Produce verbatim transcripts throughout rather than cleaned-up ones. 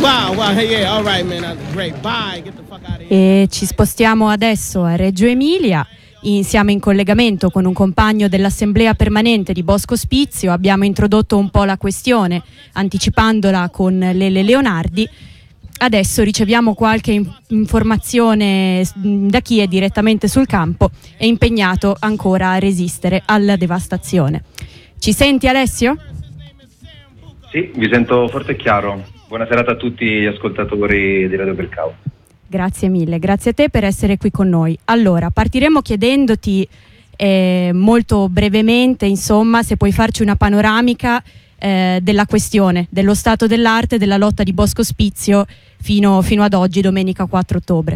Wow, wow, yeah, all right, man, great, bye, get the fuck out of here. E ci spostiamo adesso a Reggio Emilia. In, siamo in collegamento con un compagno dell'Assemblea Permanente di Bosco Ospizio. Abbiamo introdotto un po' la questione anticipandola con Lele Leonardi. Adesso riceviamo qualche in- informazione da chi è direttamente sul campo e impegnato ancora a resistere alla devastazione. Ci senti, Alessio? Sì, vi sento forte e chiaro. Buona serata a tutti gli ascoltatori di Radio Belcao. Grazie mille, grazie a te per essere qui con noi. Allora, partiremo chiedendoti eh, molto brevemente, insomma, se puoi farci una panoramica eh, della questione, dello stato dell'arte, della lotta di Bosco Ospizio fino, fino ad oggi, domenica quattro ottobre.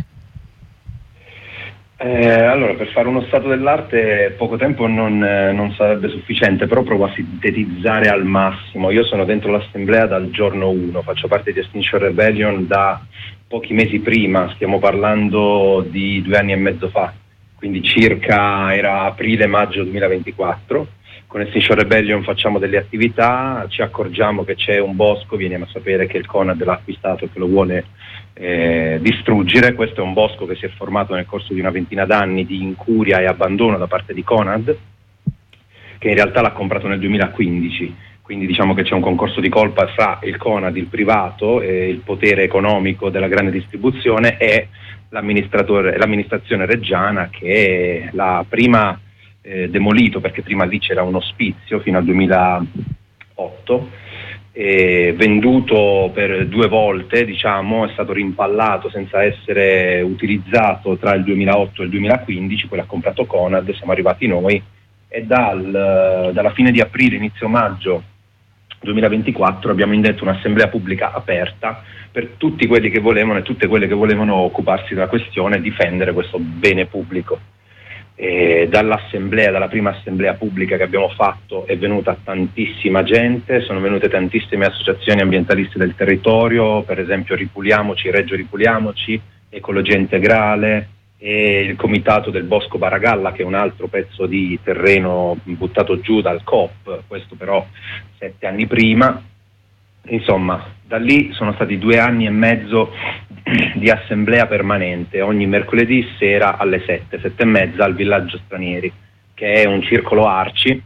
Eh, allora, per fare uno stato dell'arte poco tempo non, eh, non sarebbe sufficiente, però provo a sintetizzare al massimo. Io sono dentro l'assemblea dal giorno uno, faccio parte di Extinction Rebellion da pochi mesi prima, stiamo parlando di due anni e mezzo fa, quindi circa era aprile-maggio duemilaventiquattro. Con Extinction Rebellion facciamo delle attività, ci accorgiamo che c'è un bosco, veniamo a sapere che il Conad l'ha acquistato e che lo vuole eh, distruggere. Questo è un bosco che si è formato nel corso di una ventina d'anni di incuria e abbandono da parte di Conad, che in realtà l'ha comprato nel duemilaquindici. Quindi diciamo che c'è un concorso di colpa fra il Conad, il privato, e il potere economico della grande distribuzione e l'amministratore, l'amministrazione reggiana, che l'ha prima eh, demolito, perché prima lì c'era un ospizio fino al duemilaotto, e venduto per due volte, diciamo, è stato rimpallato senza essere utilizzato tra il duemilaotto e il duemilaquindici, poi l'ha comprato Conad, siamo arrivati noi e dal, dalla fine di aprile, inizio maggio duemilaventiquattro abbiamo indetto un'assemblea pubblica aperta per tutti quelli che volevano e tutte quelle che volevano occuparsi della questione e difendere questo bene pubblico. E dall'assemblea, dalla prima assemblea pubblica che abbiamo fatto, è venuta tantissima gente, sono venute tantissime associazioni ambientaliste del territorio, per esempio Ripuliamoci, Reggio Ripuliamoci, Ecologia Integrale e il comitato del Bosco Baragalla, che è un altro pezzo di terreno buttato giù dal C O P, questo però sette anni prima. Insomma, da lì sono stati due anni e mezzo di assemblea permanente, ogni mercoledì sera alle sette, sette e mezza al Villaggio Stranieri, che è un circolo Arci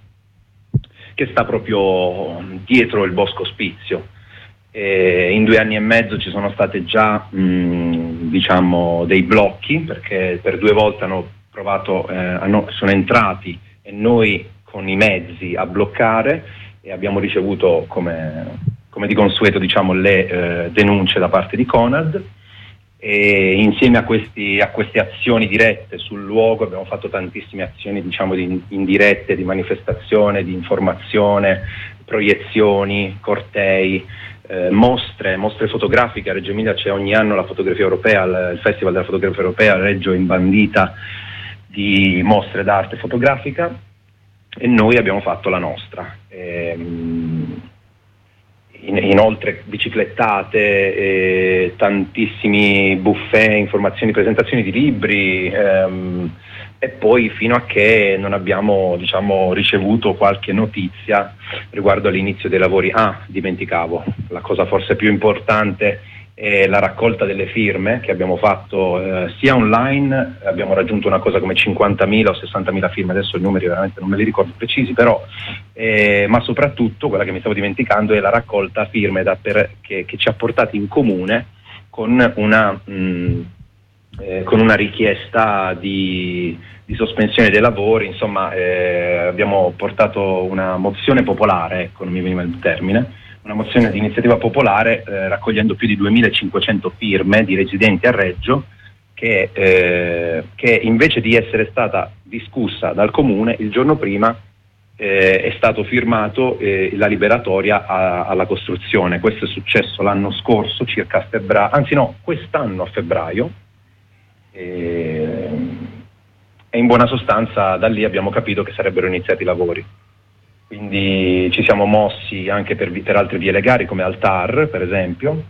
che sta proprio dietro il Bosco Ospizio. E in due anni e mezzo ci sono state già mh, diciamo dei blocchi, perché per due volte hanno provato, eh, hanno, sono entrati e noi con i mezzi a bloccare, e abbiamo ricevuto come, come di consueto, diciamo, le eh, denunce da parte di Conad. E insieme a, questi, a queste azioni dirette sul luogo abbiamo fatto tantissime azioni, diciamo, di indirette, di manifestazione, di informazione, proiezioni, cortei, eh, mostre, mostre fotografiche. A Reggio Emilia c'è ogni anno la fotografia europea, il, il Festival della fotografia europea, Reggio imbandita di mostre d'arte fotografica, e noi abbiamo fatto la nostra. Ehm, Inoltre biciclettate, eh, tantissimi buffet, informazioni, presentazioni di libri, ehm, e poi fino a che non abbiamo, diciamo, ricevuto qualche notizia riguardo all'inizio dei lavori. Ah, dimenticavo, la cosa forse più importante è la raccolta delle firme che abbiamo fatto eh, sia online, abbiamo raggiunto una cosa come cinquantamila o sessantamila firme, adesso i numeri veramente non me li ricordo precisi, però eh, ma soprattutto quella che mi stavo dimenticando è la raccolta firme da per, che, che ci ha portati in comune con una, mh, eh, con una richiesta di, di sospensione dei lavori. Insomma, eh, abbiamo portato una mozione popolare, ecco, non mi veniva il termine, una mozione di iniziativa popolare eh, raccogliendo più di duemilacinquecento firme di residenti a Reggio, che, eh, che invece di essere stata discussa dal comune il giorno prima eh, è stato firmato eh, la liberatoria a, alla costruzione. Questo è successo l'anno scorso, circa a febbraio, anzi no, quest'anno a febbraio, e, e in buona sostanza da lì abbiamo capito che sarebbero iniziati i lavori. Quindi ci siamo mossi anche per, per altre vie legali come al T A R, per esempio,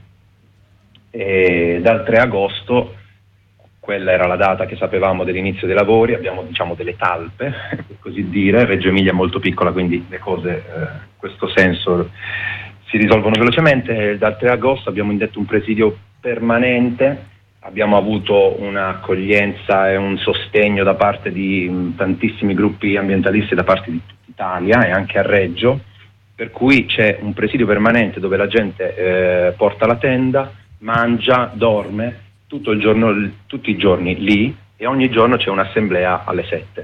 e dal tre agosto, quella era la data che sapevamo dell'inizio dei lavori, abbiamo, diciamo, delle talpe, per così dire. Reggio Emilia è molto piccola, quindi le cose, eh, in questo senso, si risolvono velocemente. Dal tre agosto abbiamo indetto un presidio permanente, abbiamo avuto un'accoglienza e un sostegno da parte di mh, tantissimi gruppi ambientalisti da parte di tutta Italia e anche a Reggio, per cui c'è un presidio permanente dove la gente eh, porta la tenda, mangia, dorme tutto il giorno, tutti i giorni lì, e ogni giorno c'è un'assemblea alle sette.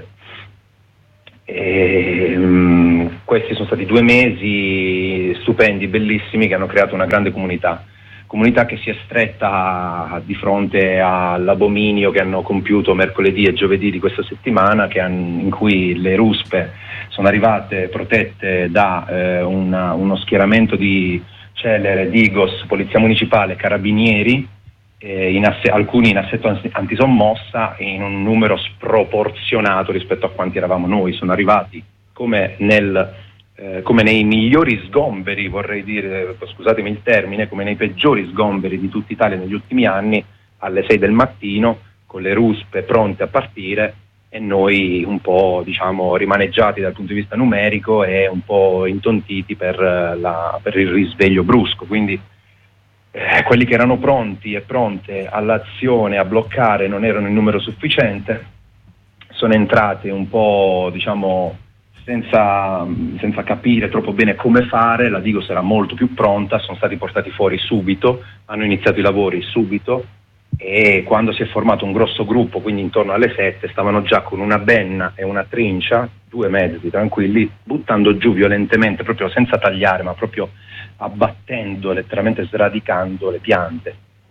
E, mh, questi sono stati due mesi stupendi, bellissimi, che hanno creato una grande comunità. Comunità che si è stretta di fronte all'abominio che hanno compiuto mercoledì e giovedì di questa settimana, che han, in cui le ruspe sono arrivate protette da eh, una, uno schieramento di Celere, Digos, Polizia Municipale, Carabinieri, eh, in asse, alcuni in assetto antisommossa, in un numero sproporzionato rispetto a quanti eravamo noi. Sono arrivati come nel... Eh, come nei migliori sgomberi, vorrei dire, scusatemi il termine, come nei peggiori sgomberi di tutta Italia negli ultimi anni, alle sei del mattino, con le ruspe pronte a partire, e noi un po', diciamo, rimaneggiati dal punto di vista numerico e un po' intontiti per, la, per il risveglio brusco. Quindi eh, quelli che erano pronti e pronte all'azione, a bloccare, non erano in numero sufficiente, sono entrati un po', diciamo, Senza, senza capire troppo bene come fare. La Digos era molto più pronta, sono stati portati fuori subito, hanno iniziato i lavori subito, e quando si è formato un grosso gruppo, quindi intorno alle sette, stavano già con una benna e una trincia, due mezzi tranquilli, buttando giù violentemente, proprio senza tagliare, ma proprio abbattendo, letteralmente sradicando le piante.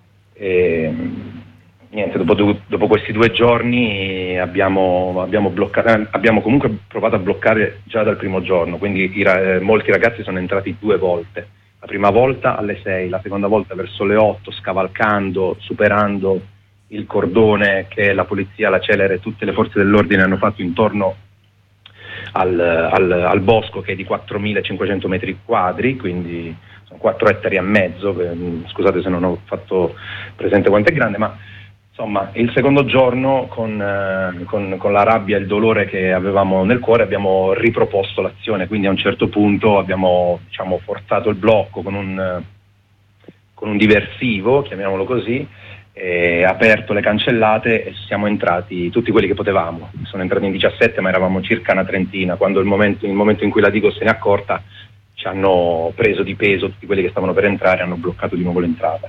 E, niente, dopo, dopo questi due giorni abbiamo, abbiamo, bloccato, abbiamo comunque provato a bloccare già dal primo giorno, quindi i, eh, molti ragazzi sono entrati due volte, la prima volta alle sei, la seconda volta verso le otto, scavalcando, superando il cordone che la polizia, la Celere e tutte le forze dell'ordine hanno fatto intorno al, al, al bosco, che è di quattromilacinquecento metri quadri, quindi sono quattro ettari e mezzo, scusate se non ho fatto presente quanto è grande, ma insomma, il secondo giorno, con, eh, con, con la rabbia e il dolore che avevamo nel cuore, abbiamo riproposto l'azione, quindi a un certo punto abbiamo, diciamo, forzato il blocco con un, con un diversivo, chiamiamolo così, e aperto le cancellate, e siamo entrati tutti quelli che potevamo. Sono entrati in diciassette, ma eravamo circa una trentina. Quando il momento, il momento in cui la Digos se ne è accorta, ci hanno preso di peso tutti quelli che stavano per entrare, hanno bloccato di nuovo l'entrata.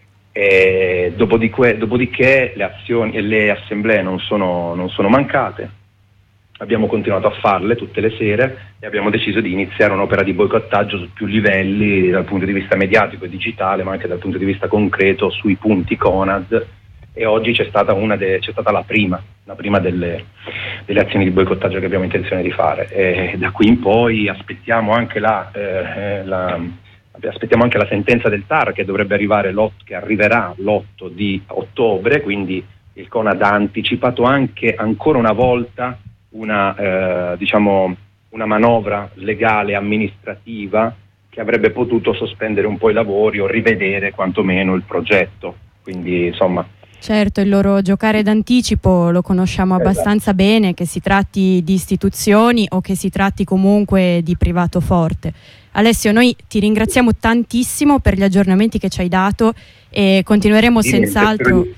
E dopodiché, dopodiché le azioni e le assemblee non sono, non sono mancate, abbiamo continuato a farle tutte le sere e abbiamo deciso di iniziare un'opera di boicottaggio su più livelli, dal punto di vista mediatico e digitale, ma anche dal punto di vista concreto sui punti Conad, e oggi c'è stata, una de, c'è stata la prima, la prima delle, delle azioni di boicottaggio che abbiamo intenzione di fare, e da qui in poi aspettiamo anche la... Eh, la Aspettiamo anche la sentenza del T A R, che dovrebbe arrivare l'otto, che arriverà l'otto di ottobre, quindi il Conad ha anticipato anche ancora una volta una, eh, diciamo, una manovra legale amministrativa che avrebbe potuto sospendere un po' i lavori o rivedere quantomeno il progetto. Quindi insomma. Certo, il loro giocare d'anticipo lo conosciamo abbastanza esatto. bene, che si tratti di istituzioni o che si tratti comunque di privato forte. Alessio, noi ti ringraziamo tantissimo per gli aggiornamenti che ci hai dato e continueremo sì, senz'altro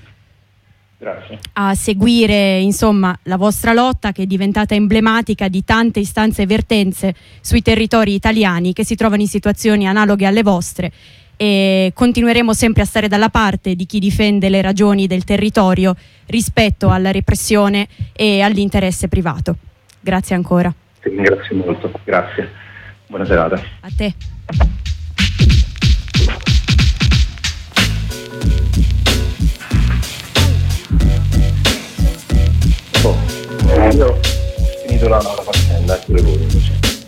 a seguire, insomma, la vostra lotta, che è diventata emblematica di tante istanze e vertenze sui territori italiani che si trovano in situazioni analoghe alle vostre, e continueremo sempre a stare dalla parte di chi difende le ragioni del territorio rispetto alla repressione e all'interesse privato. Grazie ancora. Ti ringrazio molto, grazie. Buona serata. A te. Oh, io ho finito la, la faccenda, pure voi invece.